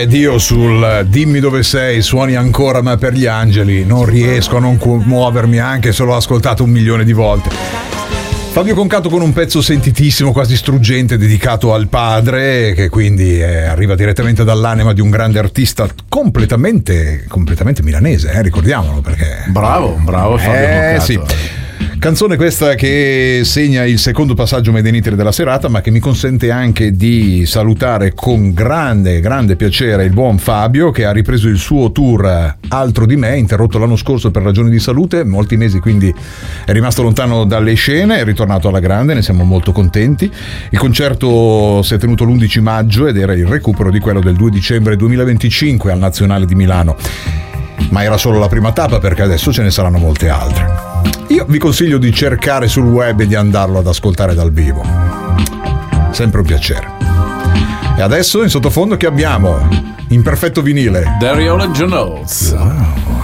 Ed io sul dimmi dove sei, suoni ancora ma per gli angeli non riesco a non muovermi anche se l'ho ascoltato 1 milione di volte. Fabio Concato con un pezzo sentitissimo, quasi struggente, dedicato al padre, che quindi arriva direttamente dall'anima di un grande artista completamente milanese, ricordiamolo, perché bravo Fabio Concato. Sì. Canzone questa che segna il secondo passaggio Made in Italy della serata, ma che mi consente anche di salutare con grande piacere il buon Fabio, che ha ripreso il suo tour Altro di me, interrotto l'anno scorso per ragioni di salute, molti mesi quindi è rimasto lontano dalle scene, è ritornato alla grande, ne siamo molto contenti. Il concerto si è tenuto l'11 maggio ed era il recupero di quello del 2 dicembre 2025 al Nazionale di Milano. Ma era solo la prima tappa, perché adesso ce ne saranno molte altre. Io vi consiglio di cercare sul web e di andarlo ad ascoltare dal vivo. Sempre un piacere. E adesso in sottofondo che abbiamo? In perfetto vinile, Daryl and John Oates. Wow.